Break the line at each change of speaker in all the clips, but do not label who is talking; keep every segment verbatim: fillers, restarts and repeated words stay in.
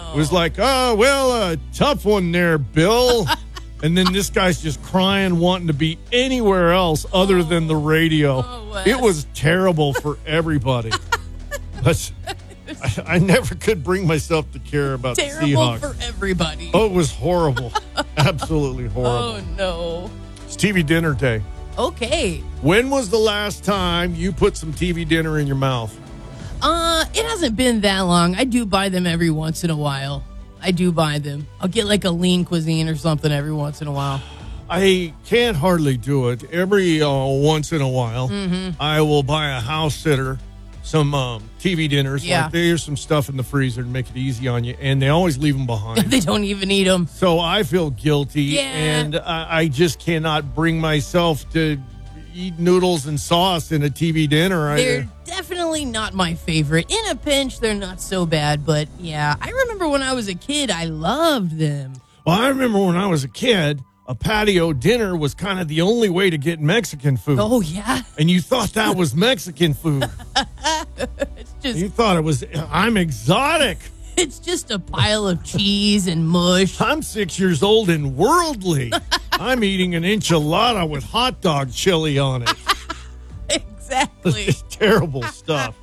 It was like, oh, well, a tough one there, Bill. And then this guy's just crying, wanting to be anywhere else other than the radio.
Oh,
it was terrible for everybody. But I, I never could bring myself to care about
Terrible
the Seahawks.
for everybody.
Oh, it was horrible. Absolutely horrible.
Oh, no.
It's T V dinner day.
Okay.
When was the last time you put some T V dinner in your mouth?
Uh, it hasn't been that long. I do buy them every once in a while. I do buy them. I'll get like a lean cuisine or something every once in a while.
I can't hardly do it. Every uh, once in a while,
Mm-hmm.
I will buy a house sitter some um, T V dinners.
Yeah.
Like there's some stuff in the freezer to make it easy on you, and they always leave them behind.
They don't even eat them.
So I feel guilty,
Yeah.
and I, I just cannot bring myself to eat noodles and sauce in a T V dinner.
They're
I,
definitely not my favorite. In a pinch, they're not so bad, but yeah, I remember when I was a kid, I loved them.
well, I remember when I was a kid, a patio dinner was kind of the only way to get Mexican food.
Oh, yeah.
And you thought that was Mexican food.
It's just
You thought it was, I'm exotic.
it's just a pile of cheese and mush.
I'm six years old and worldly. I'm eating an enchilada with hot dog chili on it.
Exactly.
It's terrible stuff.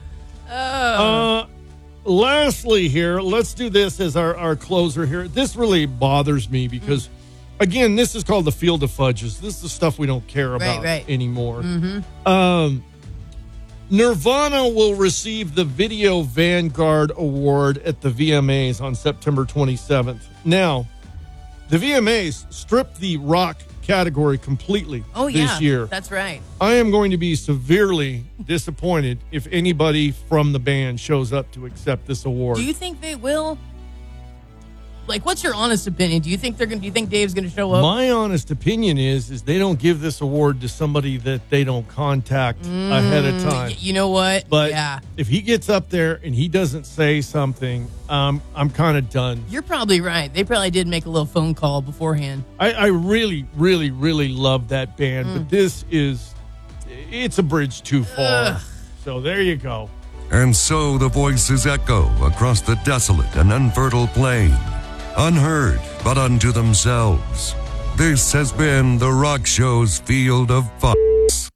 Uh, lastly here, let's do this as our, our closer here. This really bothers me because, again, this is called the Field of Fudges. This is the stuff we don't care about
right.
anymore. Um, Nirvana will receive the Video Vanguard Award at the V M As on September twenty-seventh. Now, the V M As stripped the rock category completely
Oh, yeah.
this year.
That's right.
I am going to be severely disappointed if anybody from the band shows up to accept this award.
Do you think they will? Like, what's your honest opinion? Do you think they're going? Do you think Dave's going to show up?
My honest opinion is is they don't give this award to somebody that they don't contact ahead of time.
Y- you know what?
But
yeah,
if he gets up there and he doesn't say something, um, I'm kind of done.
you're probably right. They probably did make a little phone call beforehand.
I, I really, really, really love that band,
Mm.
but this is, it's a bridge too far.
Ugh.
So there you go.
And so the voices echo across the desolate and unfertile plain, unheard but unto themselves. This has been the Rock Show's Field of Fucks.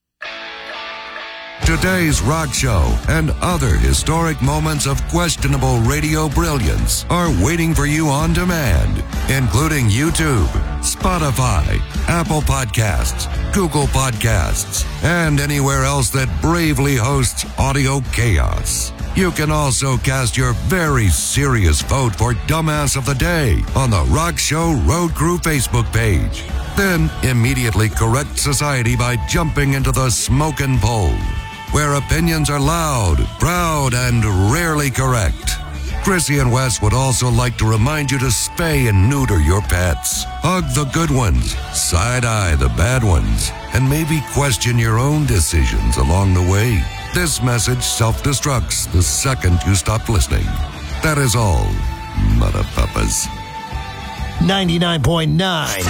Today's Rock Show and other historic moments of questionable radio brilliance are waiting for you on demand, including YouTube, Spotify, Apple Podcasts, Google Podcasts, and anywhere else that bravely hosts audio chaos. You can also cast your very serious vote for Dumbass of the Day on the Rock Show Road Crew Facebook page. Then immediately correct society by jumping into the smokin' poll, where opinions are loud, proud, and rarely correct. Chrissy and Wes would also like to remind you to spay and neuter your pets. Hug the good ones, side-eye the bad ones, and maybe question your own decisions along the way. This message self-destructs the second you stop listening. That is all, motherfuckers.
ninety-nine point nine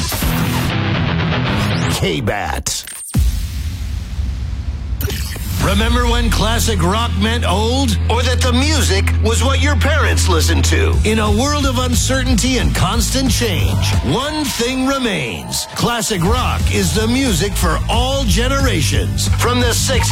K-Bat. Remember when classic rock meant old? Or that the music was what your parents listened to? In a world of uncertainty and constant change, one thing remains. Classic rock is the music for all generations. From the sixties